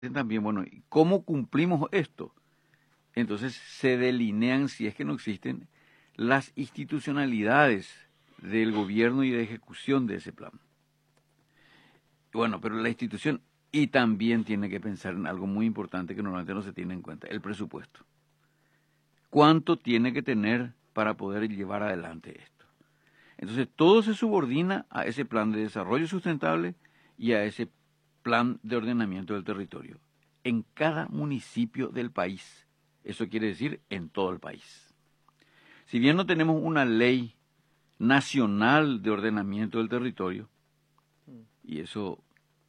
también, bueno, ¿y cómo cumplimos esto? Entonces se delinean, si es que no existen, las institucionalidades del gobierno y de ejecución de ese plan. Bueno, pero la institución, y también tiene que pensar en algo muy importante que normalmente no se tiene en cuenta, el presupuesto. ¿Cuánto tiene que tener para poder llevar adelante esto? Entonces todo se subordina a ese plan de desarrollo sustentable y a ese plan de ordenamiento del territorio en cada municipio del país. Eso quiere decir en todo el país. Si bien no tenemos una ley nacional de ordenamiento del territorio, y eso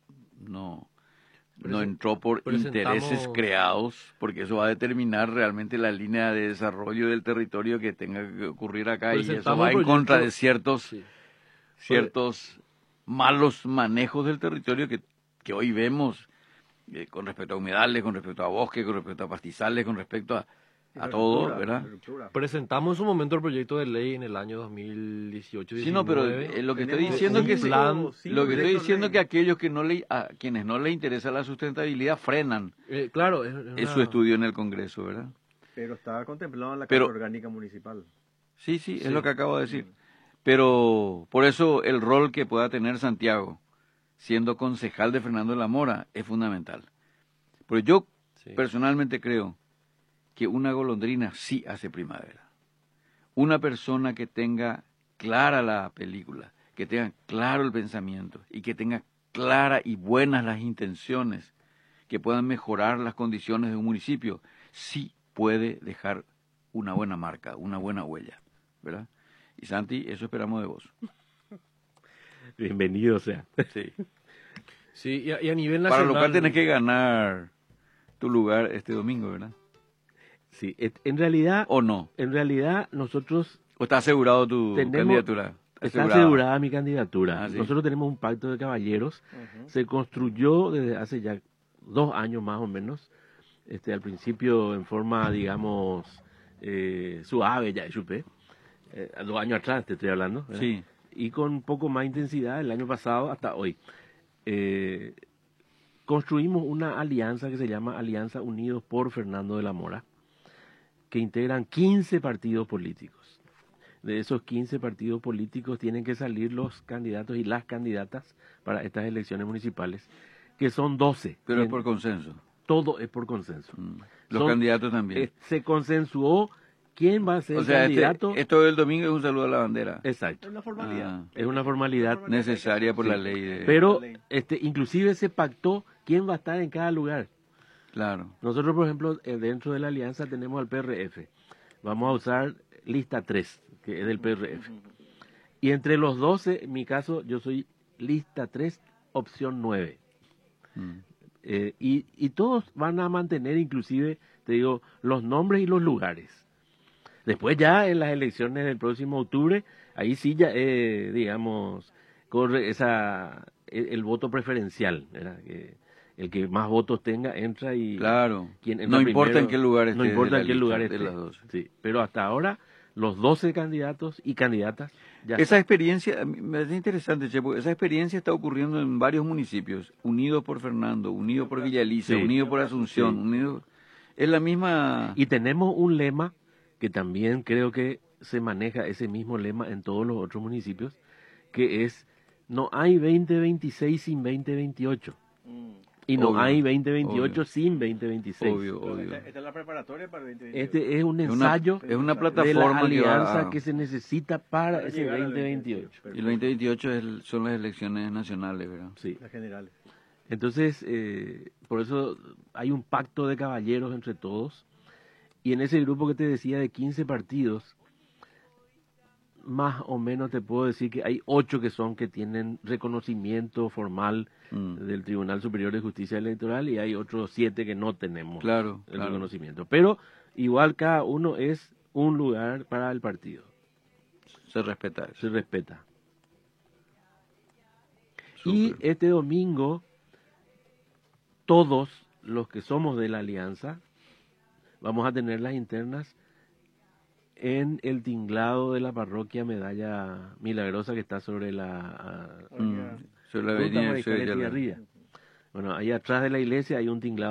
no entró por intereses creados, porque eso va a determinar realmente la línea de desarrollo del territorio que tenga que ocurrir acá, y eso va en contra de ciertos malos manejos del territorio que hoy vemos con respecto a humedales, con respecto a bosques, con respecto a pastizales, con respecto a todo, ¿verdad? Presentamos en su momento el proyecto de ley en el año 2018-19. Sí, no, pero lo que estoy diciendo es que aquellos que a quienes no les interesa la sustentabilidad frenan claro, su estudio en el Congreso, ¿verdad? Pero estaba contemplado en la Carta Orgánica Municipal. Sí, es lo que acabo de decir. Pero por eso el rol que pueda tener Santiago, siendo concejal de Fernando de la Mora, es fundamental. Pero yo personalmente creo que una golondrina sí hace primavera. Una persona que tenga clara la película, que tenga claro el pensamiento y que tenga claras y buenas las intenciones, que puedan mejorar las condiciones de un municipio, sí puede dejar una buena marca, una buena huella, ¿verdad? Y Santi, eso esperamos de vos. Bienvenido sea. Sí. Sí, y a nivel nacional... Para lo cual tenés que ganar tu lugar este domingo, ¿verdad? Sí, en realidad... ¿O no? En realidad nosotros... ¿O está asegurado tu candidatura? Está asegurada mi candidatura. ¿Sí? Nosotros tenemos un pacto de caballeros. Se construyó desde hace ya 2 años más o menos. Al principio en forma, digamos, suave, ya supe. 2 años atrás te estoy hablando, ¿verdad? Sí. Y con un poco más intensidad el año pasado hasta hoy. Construimos una alianza que se llama Alianza Unidos por Fernando de la Mora, que integran 15 partidos políticos. De esos 15 partidos políticos tienen que salir los candidatos y las candidatas para estas elecciones municipales, que son 12. Pero es por consenso. Todo es por consenso. Los candidatos también. Se consensuó quién va a ser el candidato. Esto del domingo es un saludo a la bandera. Exacto. Es una formalidad. Es una formalidad necesaria por la ley. Pero inclusive se pactó quién va a estar en cada lugar. Claro. Nosotros, por ejemplo, dentro de la alianza tenemos al PRF. Vamos a usar lista 3, que es del PRF. Y entre los 12, en mi caso, yo soy lista 3, opción 9. Y todos van a mantener, inclusive, te digo, los nombres y los lugares. Después ya en las elecciones del próximo octubre, ahí sí ya, digamos, corre el voto preferencial, ¿verdad? El que más votos tenga entra y... Claro, no importa en qué lugar esté. No importa en qué lugar esté. De las 12. Sí, pero hasta ahora, los 12 candidatos y candidatas ya Esa experiencia, me parece interesante, Chepo, esa experiencia está ocurriendo en varios municipios, Unidos por Fernando, Unidos por Villa Alicia, Unidos por Asunción, Unidos... Es la misma... Y tenemos un lema que también creo que se maneja ese mismo lema en todos los otros municipios, que es, no hay 2026 sin 2028. Y no hay 2028 sin 2026. Obvio. Esta es la preparatoria para el 2028. Este es un ensayo es una plataforma de la alianza que se necesita para ese 2028. Y el 2028 son las elecciones nacionales, ¿verdad? Sí. Las generales. Entonces, por eso hay un pacto de caballeros entre todos. Y en ese grupo que te decía de 15 partidos, más o menos te puedo decir que hay 8 que tienen reconocimiento formal del Tribunal Superior de Justicia Electoral y hay otros 7 que no tenemos el reconocimiento. Pero igual cada uno es un lugar para el partido. Se respeta. Se respeta. Súper. Y este domingo, todos los que somos de la alianza, vamos a tener las internas en el tinglado de la parroquia Medalla Milagrosa que está sobre la sobre la avenida Echeverría. Bueno, ahí atrás de la iglesia hay un tinglado